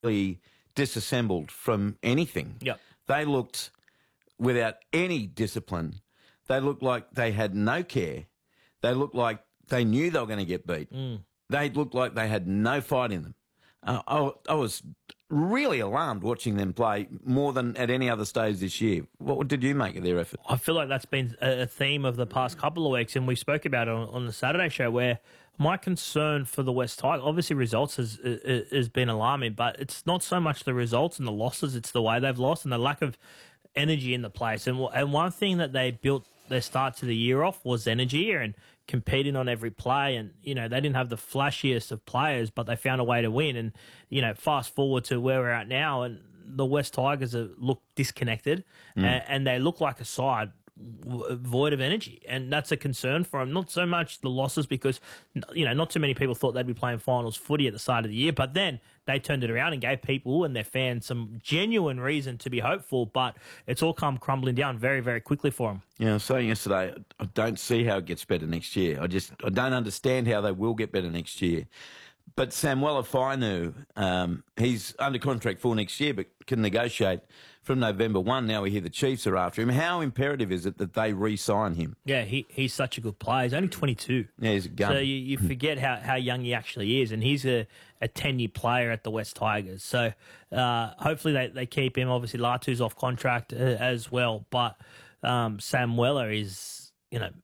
disassembled from anything. Yep. They looked without any discipline. They looked like they had no care. They looked like they knew they were going to get beat. They looked like they had no fight in them. I was really alarmed watching them play more than at any other stage this year. What did you make of their effort? I feel like that's been a theme of the past couple of weeks, and we spoke about it on the Saturday show, where my concern for the West Tigers, obviously results has been alarming, but it's not so much the results and the losses, it's the way they've lost and the lack of energy in the place. And one thing that they built their start to the year off was energy and competing on every play. And, they didn't have the flashiest of players, but they found a way to win. And, fast forward to where we're at now, and the West Tigers look disconnected and they look like a side void of energy, and that's a concern for them. Not so much the losses, because not too many people thought they'd be playing finals footy at the start of the year, but then they turned it around and gave people and their fans some genuine reason to be hopeful, but it's all come crumbling down very, very quickly for them. Yeah, I was saying yesterday, I don't see how it gets better next year. I don't understand how they will get better next year. But Samuela Fainu, he's under contract for next year, but can negotiate from November 1. Now we hear the Chiefs are after him. How imperative is it that they re-sign him? Yeah, he's such a good player. He's only 22. Yeah, he's a gun. So you forget how young he actually is, and he's a 10-year player at the West Tigers. So hopefully they keep him. Obviously, Latu's off contract as well, but Samuela is,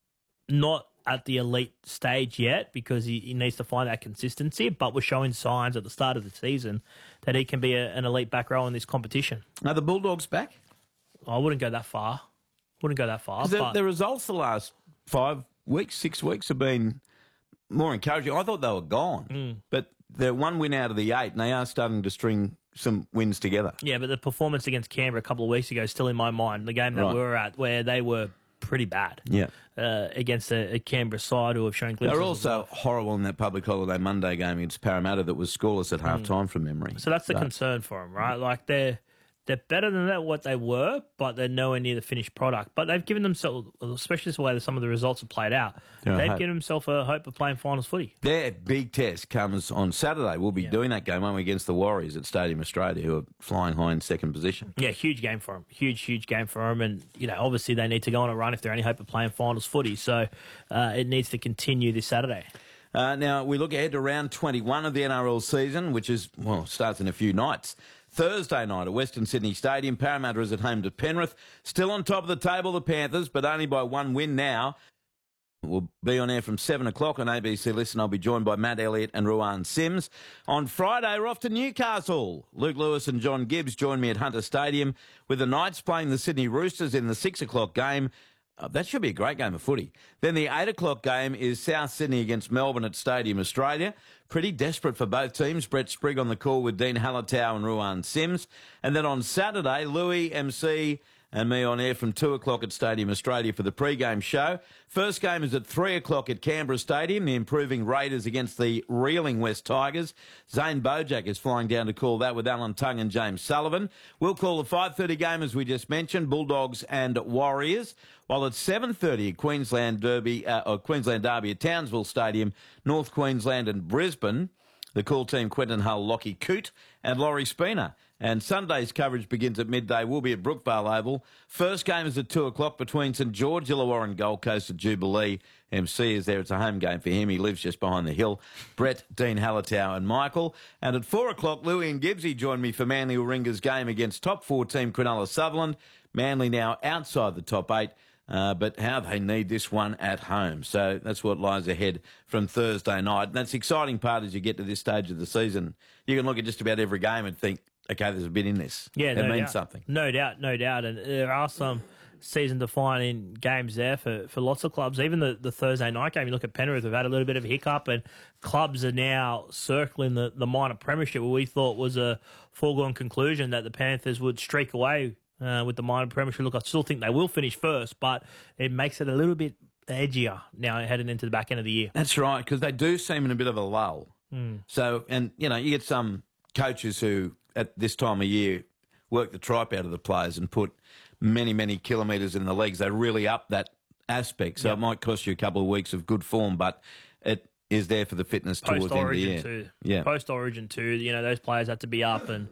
not at the elite stage yet, because he needs to find that consistency, but we're showing signs at the start of the season that he can be an elite back row in this competition. Are the Bulldogs back? I wouldn't go that far. But The results the last 5 weeks, 6 weeks have been more encouraging. I thought they were gone, but they're one win out of the 8, and they are starting to string some wins together. Yeah, but the performance against Canberra a couple of weeks ago is still in my mind. The game that we were at, where they were pretty bad. Yeah. Against a Canberra side who have shown glimpses. They're also horrible in that public holiday Monday game against Parramatta that was scoreless at half-time from memory. So that's the concern for them, right? Like they're better than that what they were, but they're nowhere near the finished product. But they've given themselves, especially the way that some of the results have played out, they've given themselves a hope of playing finals footy. Their big test comes on Saturday. We'll be doing that game, won't we, against the Warriors at Stadium Australia, who are flying high in second position. Yeah, huge game for them. Huge game for them. And, obviously they need to go on a run if they're any hope of playing finals footy. So it needs to continue this Saturday. Now, we look ahead to round 21 of the NRL season, which starts in a few nights. Thursday night at Western Sydney Stadium, Parramatta is at home to Penrith. Still on top of the table, the Panthers, but only by one win now. We'll be on air from 7 o'clock on ABC Listen. I'll be joined by Matt Elliott and Ruan Sims. On Friday, we're off to Newcastle. Luke Lewis and John Gibbs join me at Hunter Stadium, with the Knights playing the Sydney Roosters in the 6 o'clock game. That should be a great game of footy. Then the 8 o'clock game is South Sydney against Melbourne at Stadium Australia. Pretty desperate for both teams. Brett Sprigg on the call with Dean Hallertau and Ruan Sims. And then on Saturday, Louis, MC and me on air from 2 o'clock at Stadium Australia for the pre-game show. First game is at 3 o'clock at Canberra Stadium, the improving Raiders against the reeling West Tigers. Zane Bojack is flying down to call that with Alan Tongue and James Sullivan. We'll call the 5:30 game, as we just mentioned, Bulldogs and Warriors. While at 7:30 at Queensland Derby at Townsville Stadium, North Queensland and Brisbane. The call team, Quentin Hull, Lockie Coote and Laurie Spina. And Sunday's coverage begins at midday. We'll be at Brookvale Oval. First game is at 2 o'clock between St George, Illawarra and Gold Coast at Jubilee. MC is there. It's a home game for him. He lives just behind the hill. Brett, Dean Hallertau and Michael. And at 4 o'clock, Louie and Gibbsy join me for Manly Warringah's game against top 4 team Cronulla Sutherland. Manly now outside the top 8. But how they need this one at home. So that's what lies ahead from Thursday night. And that's the exciting part as you get to this stage of the season. You can look at just about every game and think, okay, there's a bit in this. Yeah, it means something. No doubt. And there are some season-defining games there for lots of clubs. Even the Thursday night game, you look at Penrith, we've had a little bit of a hiccup, and clubs are now circling the minor premiership, where we thought was a foregone conclusion that the Panthers would streak away with the minor premiership. Look, I still think they will finish first, but it makes it a little bit edgier now heading into the back end of the year. That's right, because they do seem in a bit of a lull. So, and, you get some coaches who, at this time of year, work the tripe out of the players and put many, many kilometres in the legs. They really up that aspect. So It might cost you a couple of weeks of good form, but it is there for the fitness towards the end of the year. Post-Origin too. Those players had to be up and